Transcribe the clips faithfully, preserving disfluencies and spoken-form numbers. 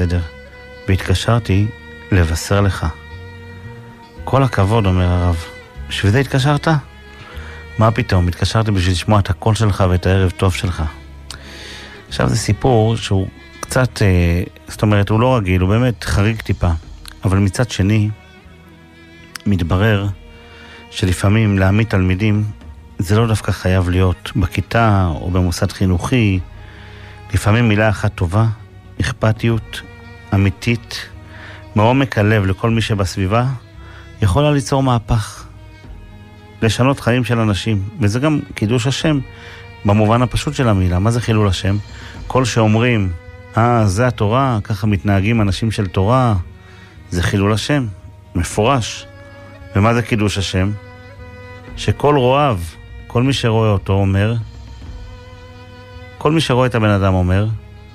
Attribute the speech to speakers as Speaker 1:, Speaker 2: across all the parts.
Speaker 1: לסדר, והתקשרתי לבשר לך. כל הכבוד, אומר הרב. בשביל זה התקשרת? מה פתאום? התקשרתי בשביל לשמוע את הקול שלך ואת הערב טוב שלך. עכשיו זה סיפור שהוא קצת, אה, זאת אומרת, הוא לא רגיל, הוא באמת חריג טיפה. אבל מצד שני, מתברר שלפעמים להעמיד תלמידים, זה לא דווקא חייב להיות בכיתה או במוסד חינוכי. לפעמים מילה אחת טובה, אכפתיות, אמיתית, מעומק הלב לכל מי שבסביבה, יכולה ליצור מהפך, לשנות חיים של אנשים, וזה גם קידוש השם, במובן הפשוט של המילה. מה זה חילול השם? כל שאומרים, אה, זה התורה, ככה מתנהגים אנשים של תורה, זה חילול השם, מפורש. ומה זה קידוש השם? שכל רואיו, כל מי שרואה אותו אומר, כל מי שרואה את הבן אדם אומר,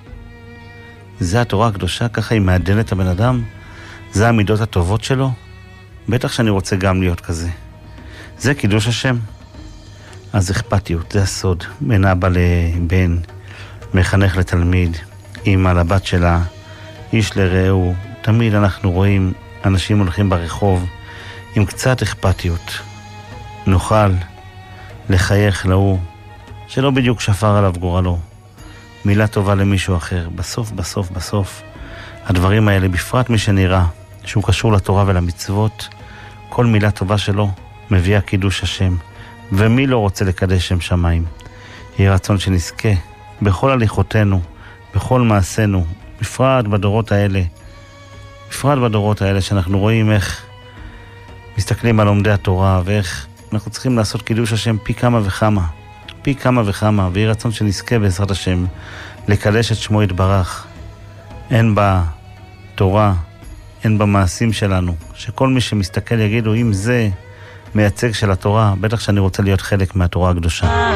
Speaker 1: זה התורה הקדושה, ככה היא מעדנת את הבן אדם, זה המידות הטובות שלו, בטח שאני רוצה גם להיות כזה. זה קידוש השם. אז אכפתיות, זה הסוד, בין אבא לבן, מחנך לתלמיד, אמא לבת שלה, איש לרעהו. תמיד אנחנו רואים אנשים הולכים ברחוב עם קצת אכפתיות. נוכל לחייך להוא שלא בדיוק שפר עליו גורלו. מילה טובה למישהו אחר. בסוף, בסוף, בסוף, הדברים האלה, בפרט מי שנראה שהוא קשור לתורה ולמצוות, כל מילה טובה שלו מביאה קידוש השם. ומי לא רוצה לקדש שם שמיים? יהיה רצון שנזכה בכל הליכותינו, בכל מעשינו, בפרט בדורות האלה, בפרט בדורות האלה שאנחנו רואים איך מסתכלים על לומדי התורה, ואיך אנחנו צריכים לעשות קידוש השם פי כמה וכמה, פי כמה וכמה, ויהיה רצון שנזכה בעזרת השם לקדש את שמו יתברך. אין בתורה, אין במעשים שלנו, שכל מי שמסתכל יגידו, אם זה מייצג של התורה, בטח שאני רוצה להיות חלק מהתורה הקדושה.